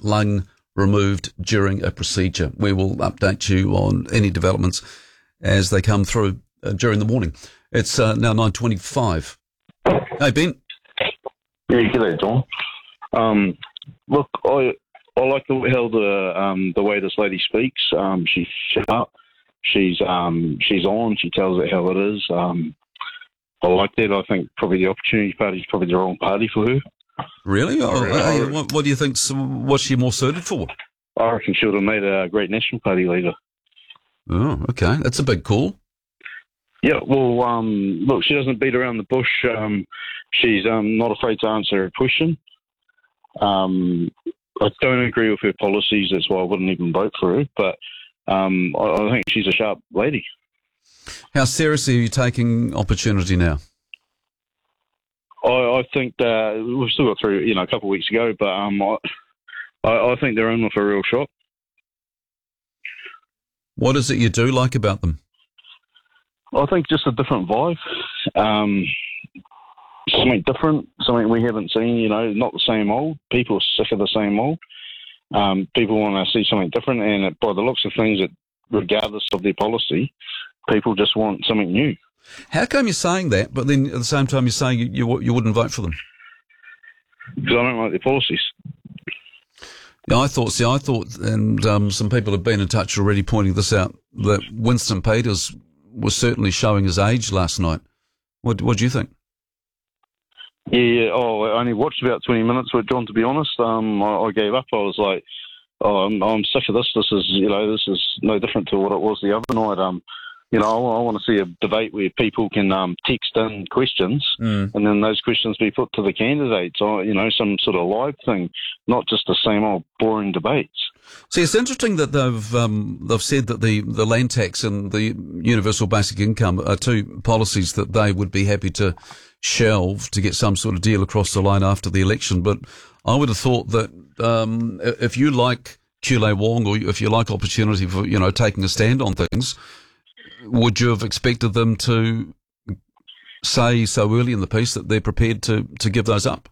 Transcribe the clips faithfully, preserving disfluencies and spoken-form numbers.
lung removed during a procedure. We will update you on any developments as they come through uh, during the morning. It's uh, now nine twenty-five. Hey, Ben. Yeah, g'day, John. Um, look, I I like the, how the um, the way this lady speaks. Um, she's sharp. She's um, she's on. She tells it how it is. Um, I like that. I think probably the Opportunity Party is probably the wrong party for her. Really? Oh, I, hey, I, what, what do you think? What's she more suited for? I reckon she would have made a great National Party leader. Oh, okay. That's a big call. Yeah, well, um, look, she doesn't beat around the bush. Um, she's um, not afraid to answer a question. Um, I don't agree with her policies. That's why I wouldn't even vote for her. But um, I, I think she's a sharp lady. How seriously are you taking Opportunity now? I, I think that we've still got through, you know, a couple of weeks ago, but um, I, I think they're in with a real shot. What is it you do like about them? I think just a different vibe, um, something different, something we haven't seen. You know, not the same old. People are sick of the same old. Um, people want to see something different, and it, by the looks of things, it, regardless of their policy, people just want something new. How come you're saying that, but then at the same time you're saying you, you, you wouldn't vote for them? Because I don't like their policies. Yeah, I thought, see, I thought, and um, some people have been in touch already pointing this out, that Winston Peters was certainly showing his age last night. What, what do you think? Yeah, yeah. Oh, I only watched about twenty minutes with John, to be honest. Um, I, I gave up. I was like, oh, I'm, I'm sick of this. This is, you know, this is no different to what it was the other night. Um, You know, I, I want to see a debate where people can um, text in questions mm. and then those questions be put to the candidates, or, you know, some sort of live thing, not just the same old boring debates. See, it's interesting that they've um, they've said that the, the land tax and the universal basic income are two policies that they would be happy to shelve to get some sort of deal across the line after the election. But I would have thought that um, if you like Kulei Wong, or if you like Opportunity for, you know, taking a stand on things, would you have expected them to say so early in the piece that they're prepared to, to give those up?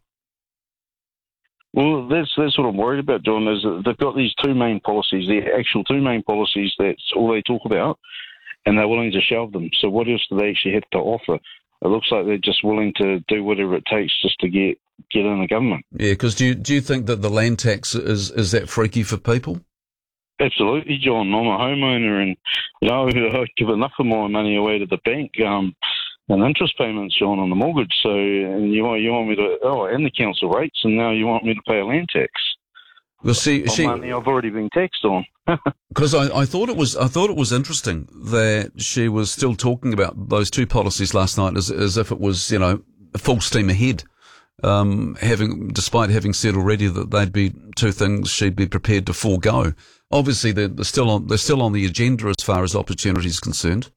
Well, that's that's what I'm worried about, John, is that they've got these two main policies, the actual two main policies, that's all they talk about, and they're willing to shelve them. So what else do they actually have to offer? It looks like they're just willing to do whatever it takes just to get, get in the government. Yeah, because do you, do you think that the land tax is, is that freaky for people? Absolutely, John. I'm a homeowner, and you know I give enough of my money away to the bank, um, and interest payments, John, on the mortgage. So, and you want you want me to oh, and the council rates, and now you want me to pay a land tax. Well, see, on she, money I've already been taxed on. Because I, I thought it was I thought it was interesting that she was still talking about those two policies last night as as if it was, you know, full steam ahead. Um, having despite having said already that they'd be two things she'd be prepared to forego. Obviously, they're, they're still on they're still on the agenda as far as Opportunity is concerned.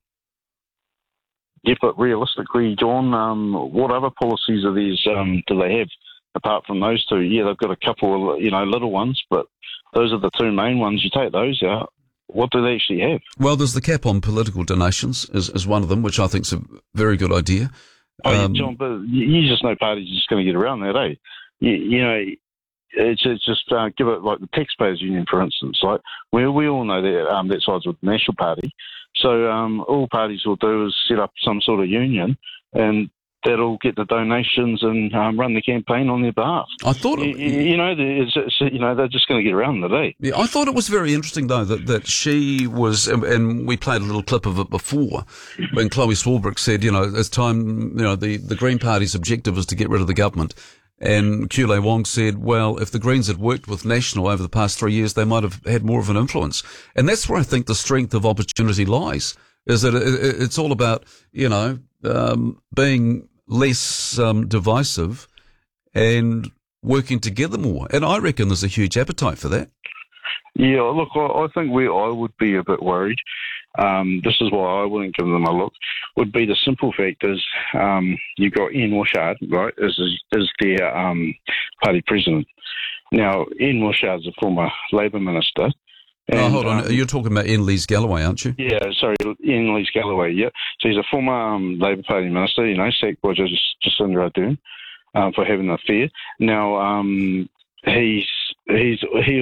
Yeah, but realistically, John, um, what other policies are these um, do they have apart from those two? Yeah, they've got a couple of, you know, little ones, but those are the two main ones. You take those out, what do they actually have? Well, there's the cap on political donations is, is one of them, which I think is a very good idea. Oh, yeah, um, John, but you just know parties are just going to get around that, eh? You, you know, it's, it's just uh, give it like the Taxpayers Union, for instance. Like we we all know that um, that side's with the National Party, so um, all parties will do is set up some sort of union, and that'll get the donations and um, run the campaign on their behalf. I thought, it, you, you know, it's, it's, you know, they're just going to get around the day. Yeah, I thought it was very interesting though that, that she was, and we played a little clip of it before, when Chloe Swarbrick said, you know, it's time, you know, the, the Green Party's objective is to get rid of the government. And Kulei Wong said, well, if the Greens had worked with National over the past three years, they might have had more of an influence. And that's where I think the strength of Opportunity lies, is that it, it's all about, you know, um, being less um, divisive and working together more. And I reckon there's a huge appetite for that. Yeah, look, I, I think where I would be a bit worried, um, this is why I wouldn't give them a look, would be the simple fact is um, you've got Ian Wishart, right, is, is their um, party president. Now, Ian Wishart's a former Labour minister. And, oh, hold on. Um, You're talking about Ian Lees-Galloway, aren't you? Yeah, sorry, Ian Lees-Galloway, yeah. So he's a former um, Labour Party minister, you know, sacked by Jacinda Ardern um, for having an affair. Now, um, he's he's he